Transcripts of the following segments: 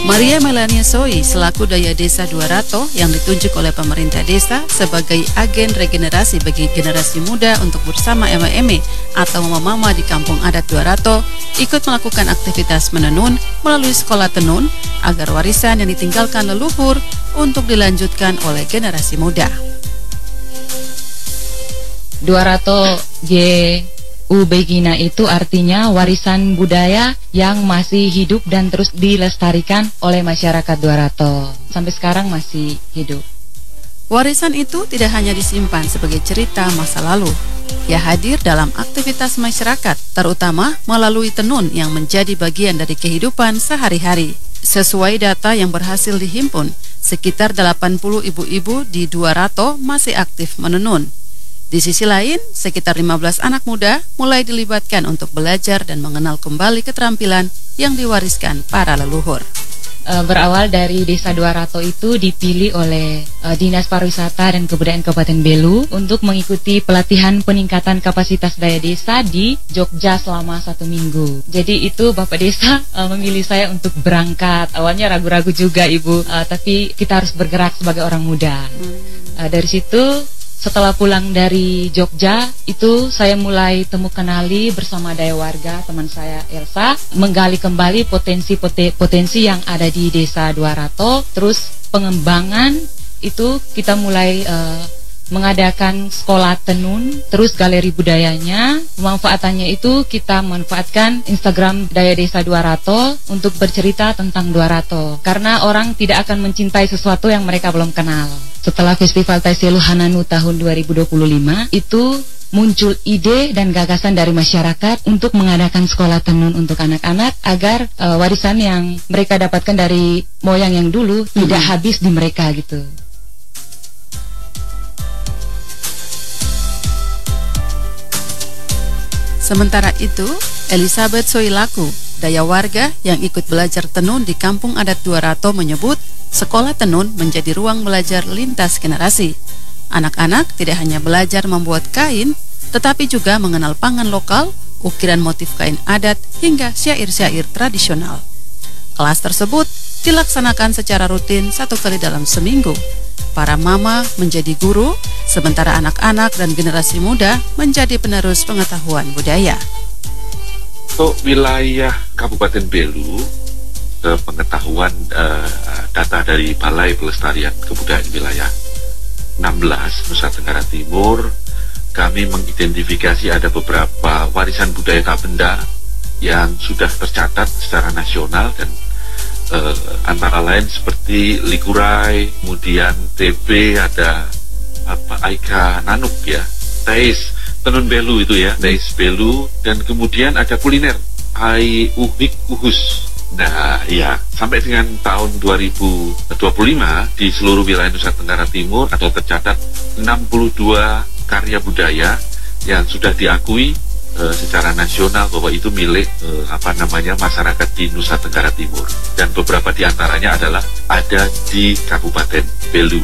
Maria Melania Soi selaku Daya Desa Duarato yang ditunjuk oleh pemerintah desa sebagai agen regenerasi bagi generasi muda untuk bersama eme-eme atau mama-mama di kampung adat Duarato ikut melakukan aktivitas menenun melalui sekolah tenun agar warisan yang ditinggalkan leluhur untuk dilanjutkan oleh generasi muda. Duarato Begina itu artinya warisan budaya yang masih hidup dan terus dilestarikan oleh masyarakat Duarato. Sampai sekarang masih hidup. Warisan itu tidak hanya disimpan sebagai cerita masa lalu. Ia hadir dalam aktivitas masyarakat, terutama melalui tenun yang menjadi bagian dari kehidupan sehari-hari. Sesuai data yang berhasil dihimpun, sekitar 80 ibu-ibu di Duarato masih aktif menenun. Di sisi lain, sekitar 15 anak muda mulai dilibatkan untuk belajar dan mengenal kembali keterampilan yang diwariskan para leluhur. Berawal dari Desa Duarato itu dipilih oleh Dinas Pariwisata dan Kebudayaan Kabupaten Belu untuk mengikuti pelatihan peningkatan kapasitas daya desa di Jogja selama 1 minggu. Jadi itu Bapak Desa memilih saya untuk berangkat. Awalnya ragu-ragu juga Ibu, tapi kita harus bergerak sebagai orang muda. Dari situ setelah pulang dari Jogja, itu saya mulai temu kenali bersama daya warga, teman saya Elsa, menggali kembali potensi yang ada di Desa Duarato. Terus pengembangan itu kita mulai mengadakan sekolah tenun, terus galeri budayanya. Pemanfaatannya itu kita manfaatkan Instagram Daya Desa Duarato untuk bercerita tentang Duarato, karena orang tidak akan mencintai sesuatu yang mereka belum kenal. Setelah Festival Taiselu Hananu tahun 2025 itu muncul ide dan gagasan dari masyarakat untuk mengadakan sekolah tenun untuk anak-anak agar warisan yang mereka dapatkan dari moyang yang dulu tidak habis di mereka gitu. Sementara itu, Elizabeth Soilaku, daya warga yang ikut belajar tenun di kampung adat Duarato menyebut sekolah tenun menjadi ruang belajar lintas generasi. Anak-anak tidak hanya belajar membuat kain, tetapi juga mengenal pangan lokal, ukiran motif kain adat, hingga syair-syair tradisional. Kelas tersebut dilaksanakan secara rutin 1 kali dalam seminggu. Para mama menjadi guru, sementara anak-anak dan generasi muda menjadi penerus pengetahuan budaya. Untuk wilayah Kabupaten Belu, pengetahuan data dari Balai Pelestarian Kebudayaan Wilayah 16 Nusa Tenggara Timur, kami mengidentifikasi ada beberapa warisan budaya tak benda yang sudah tercatat secara nasional dan antara lain seperti likurai, kemudian TB, ada Aika Nanuk ya, Tais tenun Belu itu ya, Tais Belu, dan kemudian ada kuliner Ai Uhik Uhus. Nah ya, sampai dengan tahun 2025 di seluruh wilayah Nusa Tenggara Timur atau tercatat 62 karya budaya yang sudah diakui secara nasional bahwa itu milik masyarakat di Nusa Tenggara Timur, dan beberapa di antaranya adalah ada di Kabupaten Belu.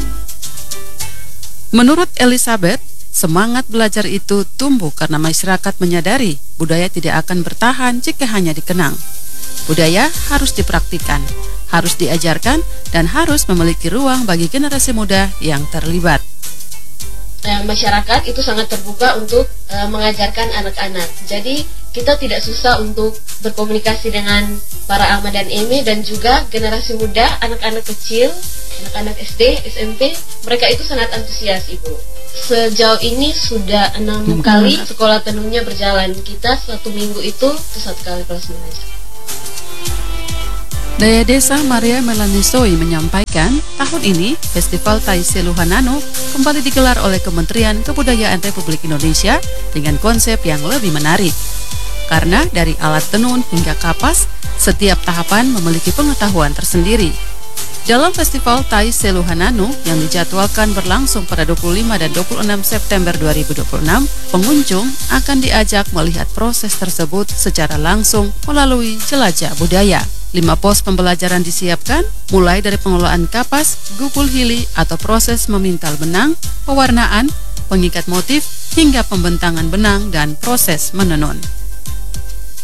Menurut Elizabeth, semangat belajar itu tumbuh karena masyarakat menyadari budaya tidak akan bertahan jika hanya dikenang. Budaya harus dipraktikkan, harus diajarkan, dan harus memiliki ruang bagi generasi muda yang terlibat. Masyarakat itu sangat terbuka untuk mengajarkan anak-anak. Jadi kita tidak susah untuk berkomunikasi dengan para ama dan eme, dan juga generasi muda, anak-anak kecil, anak-anak SD, SMP, mereka itu sangat antusias Ibu. Sejauh ini sudah 6 kali sekolah tenunnya berjalan. Kita 1 minggu itu 1 kali kelas mengajar. Daya Desa Maria Melanie Soi menyampaikan, tahun ini Festival Taiselu Hananu kembali digelar oleh Kementerian Kebudayaan Republik Indonesia dengan konsep yang lebih menarik. Karena dari alat tenun hingga kapas, setiap tahapan memiliki pengetahuan tersendiri. Dalam Festival Taiselu Hananu yang dijadwalkan berlangsung pada 25 dan 26 September 2026, pengunjung akan diajak melihat proses tersebut secara langsung melalui jelajah budaya. 5 pos pembelajaran disiapkan, mulai dari pengelolaan kapas, gubul hili atau proses memintal benang, pewarnaan, pengikat motif, hingga pembentangan benang dan proses menenun.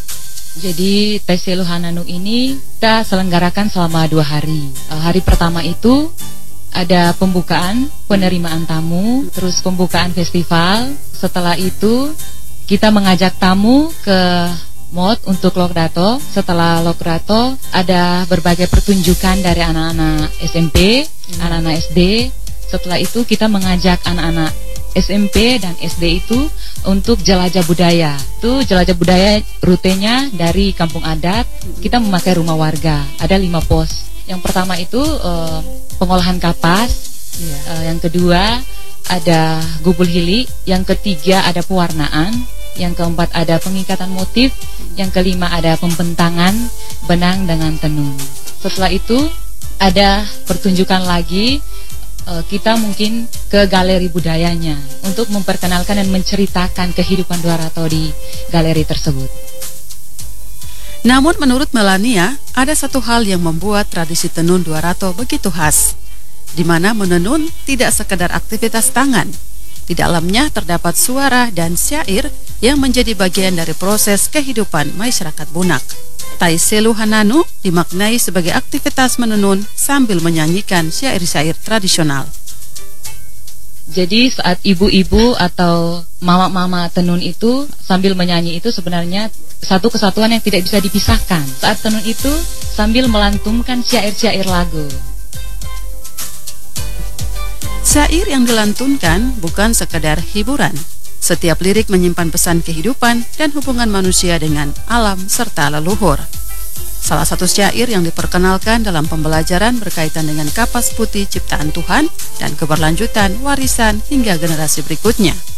Jadi tes Seluhananu ini kita selenggarakan selama 2 hari. Hari pertama itu ada pembukaan, penerimaan tamu, terus pembukaan festival. Setelah itu kita mengajak tamu ke MOD untuk Lokdato. Setelah Lokdato ada berbagai pertunjukan dari anak-anak SMP, anak-anak SD. Setelah itu kita mengajak anak-anak SMP dan SD itu untuk jelajah budaya. Itu jelajah budaya rutenya dari kampung adat, kita memakai rumah warga. Ada 5 pos. Yang pertama itu pengolahan kapas, yang kedua ada gubul hili, yang ketiga ada pewarnaan, yang keempat ada pengikatan motif, yang kelima ada pembentangan benang dengan tenun. Setelah itu ada pertunjukan lagi, kita mungkin ke galeri budayanya untuk memperkenalkan dan menceritakan kehidupan Duarato di galeri tersebut. Namun menurut Melania, ada satu hal yang membuat tradisi tenun Duarato begitu khas, di mana menenun tidak sekedar aktivitas tangan. Di dalamnya terdapat suara dan syair yang menjadi bagian dari proses kehidupan masyarakat Bunak. Tai Seluhananu dimaknai sebagai aktivitas menenun sambil menyanyikan syair-syair tradisional. Jadi saat ibu-ibu atau mama-mama tenun itu sambil menyanyi itu sebenarnya satu kesatuan yang tidak bisa dipisahkan. Saat tenun itu sambil melantunkan syair-syair lagu. Syair yang dilantunkan bukan sekedar hiburan. Setiap lirik menyimpan pesan kehidupan dan hubungan manusia dengan alam serta leluhur. Salah satu syair yang diperkenalkan dalam pembelajaran berkaitan dengan kapas putih ciptaan Tuhan dan keberlanjutan warisan hingga generasi berikutnya.